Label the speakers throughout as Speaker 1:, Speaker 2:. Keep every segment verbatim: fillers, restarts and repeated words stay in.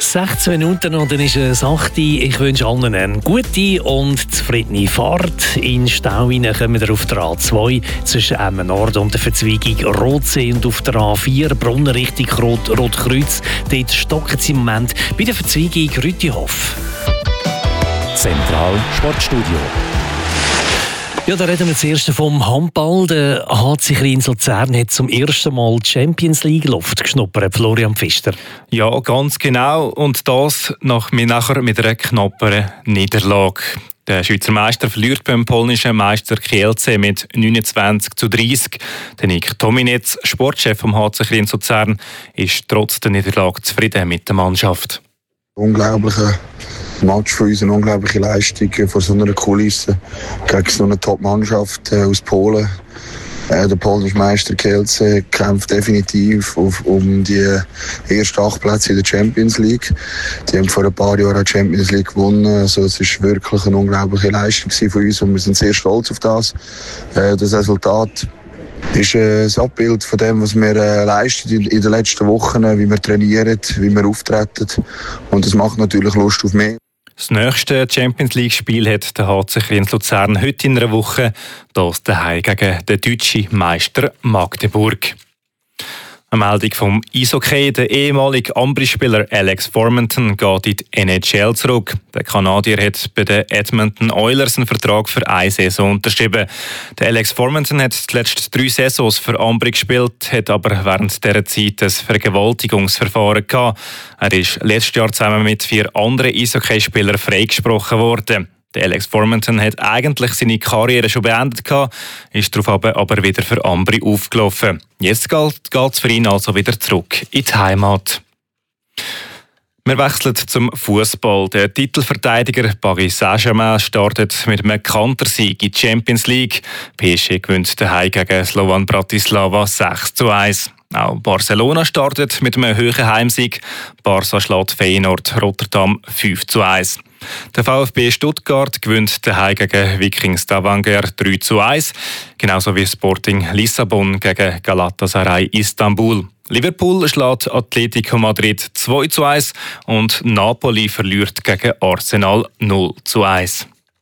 Speaker 1: sechzehn Minuten und dann ist es acht Uhr. Ich wünsche allen eine gute und zufriedene Fahrt. In Stau hinein kommen wir auf der A zwei zwischen Emmen Nord und der Verzweigung Rotsee und auf der A vier Brunnen Richtung Rot, Rotkreuz. Dort stocken sie im Moment bei der Verzweigung Rüttihof.
Speaker 2: Zentral Sportstudio.
Speaker 1: Ja, da reden wir zuerst vom Handball. Der H C Kriens Luzern hat zum ersten Mal die Champions League Luft geschnuppert. Florian Pfister.
Speaker 3: Ja, ganz genau. Und das nach, nachher mit einer knapperen Niederlage. Der Schweizer Meister verliert beim polnischen Meister Kielce mit neunundzwanzig zu dreißig. Der Nick Tominetz, Sportchef vom H C Kriens Luzern, ist trotz der Niederlage zufrieden mit der Mannschaft.
Speaker 4: Unglaublicher Match für uns, eine unglaubliche Leistung vor so einer Kulisse gegen so eine Top-Mannschaft aus Polen. Der polnische Meister Kielce kämpft definitiv auf, um die ersten acht Plätze in der Champions League. Die haben vor ein paar Jahren die Champions League gewonnen. Also es ist wirklich eine unglaubliche Leistung für uns und wir sind sehr stolz auf das. Das Resultat ist ein Abbild von dem, was wir äh, leisten in, in den letzten Wochen, wie wir trainieren, wie wir auftreten. Und das macht natürlich Lust auf mehr.
Speaker 3: Das nächste Champions League-Spiel hat der H C Kriens Luzern heute in einer Woche, das daheim gegen den deutschen Meister Magdeburg. Eine Meldung vom Eishockey. Der ehemalige Ambri-Spieler Alex Formenton geht in die N H L zurück. Der Kanadier hat bei den Edmonton Oilers einen Vertrag für eine Saison unterschrieben. Der Alex Formenton hat die letzten drei Saisons für Ambri gespielt, hat aber während dieser Zeit ein Vergewaltigungsverfahren gehabt. Er ist letztes Jahr zusammen mit vier anderen Eishockeyspielern freigesprochen worden. Der Alex Formenton hat eigentlich seine Karriere schon beendet gehabt, ist darauf aber wieder für Ambri aufgelaufen. Jetzt geht es für ihn also wieder zurück in die Heimat. Wir wechseln zum Fußball. Der Titelverteidiger Paris Saint-Germain startet mit einem Kantersieg in die Champions League. P S G gewinnt daheim gegen Slovan Bratislava sechs zu eins. Auch Barcelona startet mit einem hohen Heimsieg. Barca schlägt Feyenoord Rotterdam fünf zu eins. Der VfB Stuttgart gewinnt daheim gegen Vikings Stavanger drei zu eins. Genauso wie Sporting Lissabon gegen Galatasaray Istanbul. Liverpool schlägt Atletico Madrid zwei zu eins und Napoli verliert gegen Arsenal null zu eins.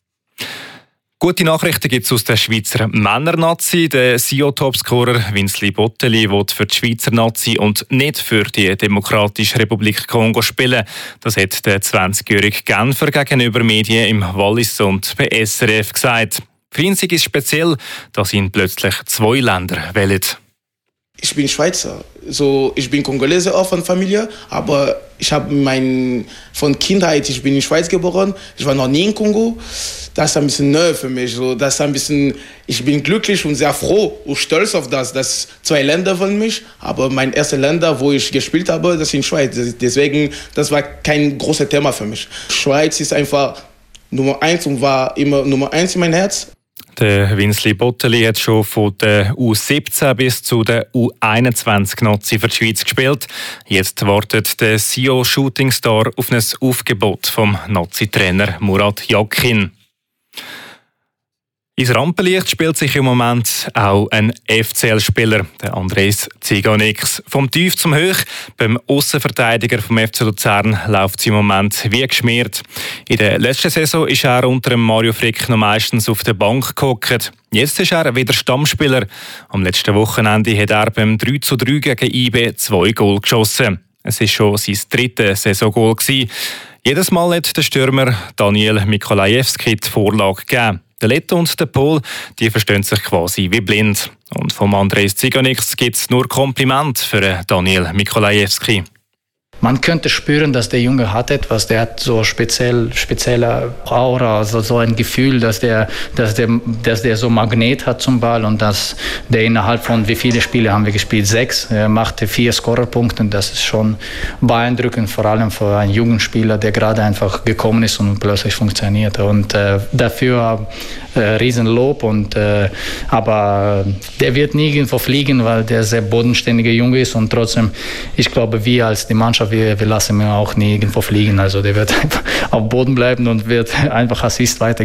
Speaker 3: Gute Nachrichten gibt es aus der Schweizer Männernazi. Der S I O-Topscorer Winsley Botteli will für die Schweizer Nazi und nicht für die Demokratische Republik Kongo spielen. Das hat der zwanzigjährige Genfer gegenüber Medien im Wallis und bei S R F gesagt. Für ihn ist es speziell, dass ihn plötzlich zwei Länder wählen.
Speaker 5: Ich bin Schweizer, so ich bin Kongolese auch von Familie, aber ich habe mein von Kindheit, ich bin in der Schweiz geboren, ich war noch nie in Kongo. Das ist ein bisschen neu für mich, so das ist ein bisschen, ich bin glücklich und sehr froh und stolz auf das, dass zwei Länder von mich, aber mein erstes Länder, wo ich gespielt habe, das ist in der Schweiz, deswegen das war kein großes Thema für mich. Schweiz ist einfach Nummer eins und war immer Nummer eins in mein Herz.
Speaker 3: Der Winsley Botteli hat schon von der U siebzehn bis zu der U einundzwanzig Nazi für die Schweiz gespielt. Jetzt wartet der S I O-Shootingstar auf ein Aufgebot vom Nazi-Trainer Murat Yakin. Ins Rampenlicht spielt sich im Moment auch ein F C L-Spieler, der Andres Ziganix. Vom Tief zum Hoch, beim Aussenverteidiger vom F C Luzern läuft es im Moment wie geschmiert. In der letzten Saison ist er unter dem Mario Frick noch meistens auf der Bank gehockt. Jetzt ist er wieder Stammspieler. Am letzten Wochenende hat er beim drei zu drei gegen I B zwei Goal geschossen. Es war schon sein drittes Saisongoal gewesen. Jedes Mal hat der Stürmer Daniel Mikolajewski die Vorlage gegeben. Der Leto und der Pol, die verstehen sich quasi wie blind. Und vom Andres Ziganix gibt es nur Kompliment für Daniel Mikolajewski.
Speaker 6: Man könnte spüren, dass der Junge hat etwas, der hat so speziell, spezielle Aura, also so ein Gefühl, dass der, dass der, dass der so Magnet hat zum Ball und dass der innerhalb von, wie viele Spiele haben wir gespielt? Sechs, er machte vier Scorerpunkte, das ist schon beeindruckend, vor allem für einen jungen Spieler, der gerade einfach gekommen ist und plötzlich funktioniert. Und äh, dafür äh, Riesenlob, und, äh, aber der wird nirgendwo fliegen, weil der sehr bodenständige Junge ist, und trotzdem, ich glaube, wir als die Mannschaft, Wir, wir lassen ihn auch nirgendwo fliegen. Also der wird einfach auf Boden bleiben und wird einfach Assist weitergeben.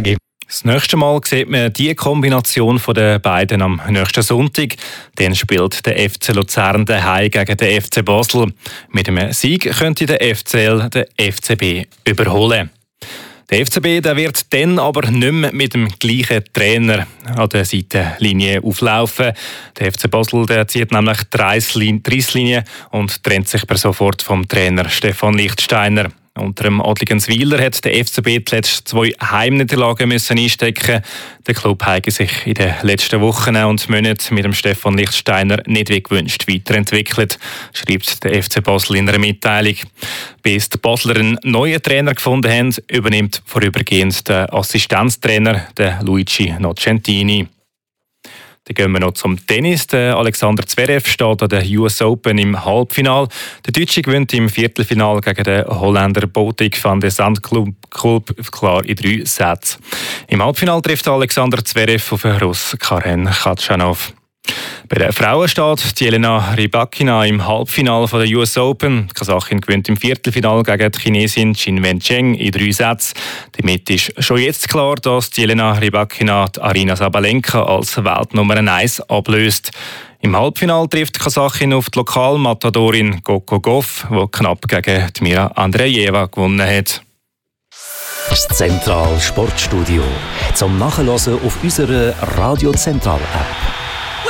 Speaker 3: Das nächste Mal sieht man die Kombination der beiden am nächsten Sonntag. Dann spielt der F C Luzern daheim gegen den F C Basel. Mit einem Sieg könnte der F C L den F C B überholen. Der F C B der wird dann aber nicht mehr mit dem gleichen Trainer an der Seitenlinie auflaufen. Der F C Basel der zieht nämlich die Reisslinie und trennt sich per sofort vom Trainer Stefan Lichtsteiner. Unter dem Adligen Zweiler hat der F C B die letzten zwei Heimniederlagen müssen einstecken. Der Club habe sich in den letzten Wochen und Monaten mit dem Stefan Lichtsteiner nicht wie gewünscht weiterentwickelt, schreibt der F C Basel in einer Mitteilung. Bis die Basler einen neuen Trainer gefunden haben, übernimmt vorübergehend der Assistenztrainer der Luigi Nocentini. Dann gehen wir noch zum Tennis. Der Alexander Zverev steht an der U S Open im Halbfinale. Der Deutsche gewinnt im Viertelfinale gegen den Holländer Botik van de Zandklub klar in drei Sätzen. Im Halbfinale trifft Alexander Zverev auf den Russ Karen Khachanov. Bei den Frauen steht Jelena Rybakina im Halbfinale der U S Open. Die Kasachin gewinnt im Viertelfinale gegen die Chinesin Qin Wencheng in drei Sätzen. Damit ist schon jetzt klar, dass Jelena Rybakina die Arina Sabalenka als Weltnummer eins ablöst. Im Halbfinale trifft die Kasachin auf die Lokalmatadorin Coco Gauff, die knapp gegen die Mira Andreeva gewonnen hat.
Speaker 2: Das Zentral Sportstudio zum Nachhören auf unserer Radio Zentral App.